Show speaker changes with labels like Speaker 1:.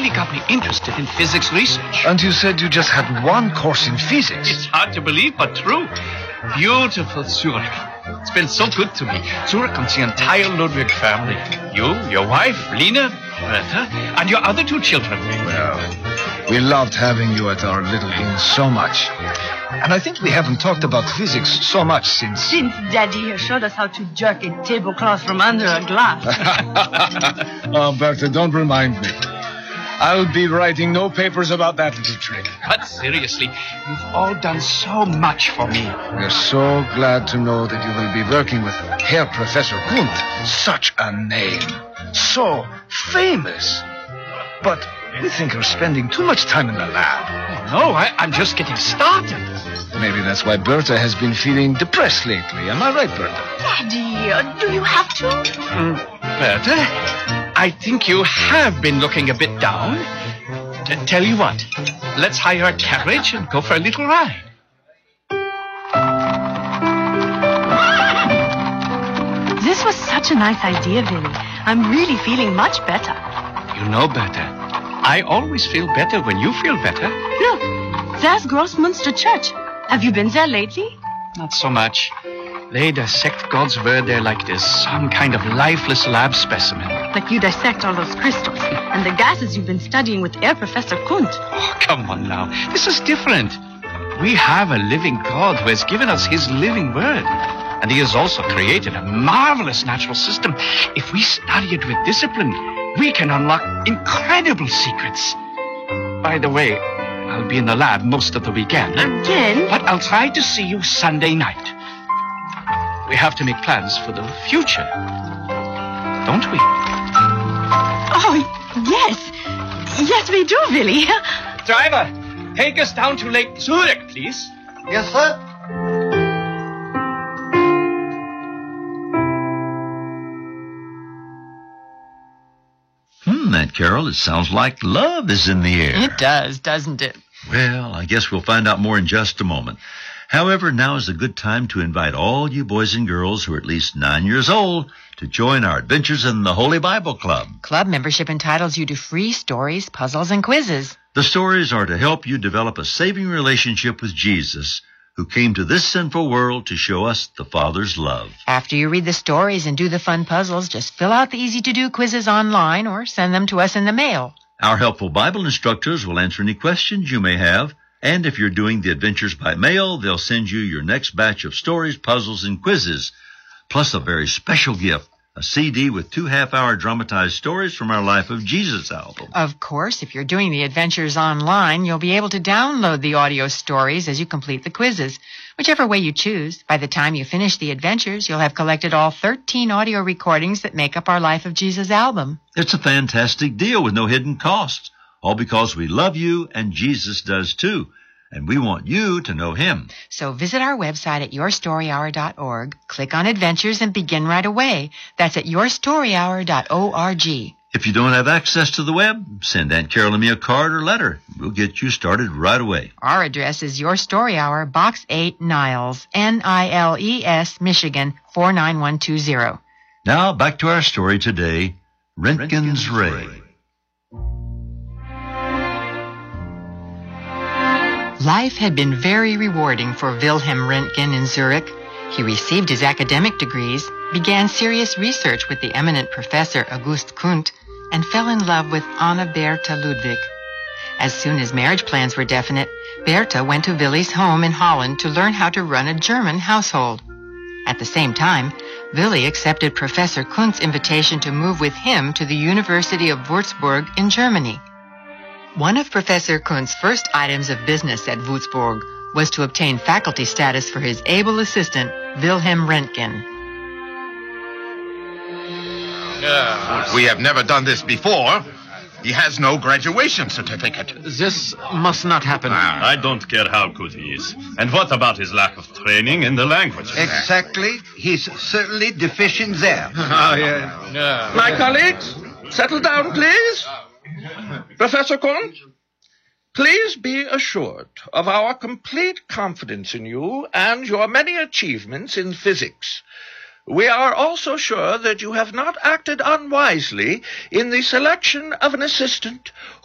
Speaker 1: really got me interested in physics research.
Speaker 2: And you said you just had one course in physics.
Speaker 1: It's hard to believe, but true. Beautiful Zurich. It's been so good to me. Zurich and the entire Ludwig family. You, your wife, Lena, Bertha, and your other two children.
Speaker 2: Well, we loved having you at our little inn so much. And I think we haven't talked about physics so much since...
Speaker 3: Since Daddy here showed us how to jerk a tablecloth from under a glass.
Speaker 2: Oh, Bertha, don't remind me. I'll be writing no papers about that little trick.
Speaker 1: But seriously, you've all done so much for me.
Speaker 2: We're so glad to know that you will be working with Herr Professor Kunt. Such a name. So famous. But we think you're spending too much time in the lab.
Speaker 1: No, I'm just getting started.
Speaker 2: Maybe that's why Bertha has been feeling depressed lately. Am I right, Bertha?
Speaker 3: Daddy, do you have to?
Speaker 1: Bertha, I think you have been looking a bit down. Tell you what, let's hire a carriage and go for a little ride.
Speaker 3: This was such a nice idea, Billy. I'm really feeling much better.
Speaker 1: You know, Bertha, I always feel better when you feel better.
Speaker 3: Look, there's Grossmünster Church. Have you been there lately?
Speaker 1: Not so much. They dissect God's word there like there's some kind of lifeless lab specimen.
Speaker 3: Like you dissect all those crystals and the gases you've been studying with Herr Professor Kunt.
Speaker 1: Oh, come on now. This is different. We have a living God who has given us his living word. And he has also created a marvelous natural system. If we study it with discipline, we can unlock incredible secrets. By the way, I'll be in the lab most of the weekend.
Speaker 3: Again?
Speaker 1: But I'll try to see you Sunday night. We have to make plans for the future, don't we?
Speaker 3: Oh, yes. Yes, we do, Billy.
Speaker 1: Driver, take us down to Lake Zurich, please.
Speaker 4: Yes, sir.
Speaker 5: Aunt Carol, it sounds like love is in the air.
Speaker 6: It does, doesn't it?
Speaker 5: Well, I guess we'll find out more in just a moment. However, now is a good time to invite all you boys and girls who are at least 9 years old to join our Adventures in the Holy Bible Club.
Speaker 6: Club membership entitles you to free stories, puzzles, and quizzes.
Speaker 5: The stories are to help you develop a saving relationship with Jesus, who came to this sinful world to show us the Father's love.
Speaker 6: After you read the stories and do the fun puzzles, just fill out the easy-to-do quizzes online or send them to us in the mail.
Speaker 5: Our helpful Bible instructors will answer any questions you may have, and if you're doing the adventures by mail, they'll send you your next batch of stories, puzzles, and quizzes, plus a very special gift, a CD with 2 half-hour dramatized stories from our Life of Jesus album.
Speaker 6: Of course, if you're doing the adventures online, you'll be able to download the audio stories as you complete the quizzes. Whichever way you choose, by the time you finish the adventures, you'll have collected all 13 audio recordings that make up our Life of Jesus album.
Speaker 5: It's a fantastic deal with no hidden costs, all because we love you and Jesus does too. And we want you to know him.
Speaker 6: So visit our website at yourstoryhour.org, click on Adventures, and begin right away. That's at yourstoryhour.org.
Speaker 5: If you don't have access to the web, send Aunt Carol and me a card or letter. We'll get you started right away.
Speaker 6: Our address is Your Story Hour, Box 8, Niles, Niles, Michigan, 49120.
Speaker 5: Now, back to our story today, Röntgen's Ray.
Speaker 6: Life had been very rewarding for Wilhelm Röntgen in Zurich. He received his academic degrees, began serious research with the eminent professor August Kunt, and fell in love with Anna Bertha Ludwig. As soon as marriage plans were definite, Bertha went to Willy's home in Holland to learn how to run a German household. At the same time, Willy accepted Professor Kunt's invitation to move with him to the University of Würzburg in Germany. One of Professor Kunt's first items of business at Würzburg was to obtain faculty status for his able assistant, Wilhelm Röntgen.
Speaker 4: We have never done this before. He has no graduation certificate.
Speaker 7: This must not happen.
Speaker 8: I don't care how good he is. And what about his lack of training in the language?
Speaker 9: Exactly. He's certainly deficient there.
Speaker 7: My colleagues, settle down, please. Professor Kunt, please be assured of our complete confidence in you and your many achievements in physics. We are also sure that you have not acted unwisely in the selection of an assistant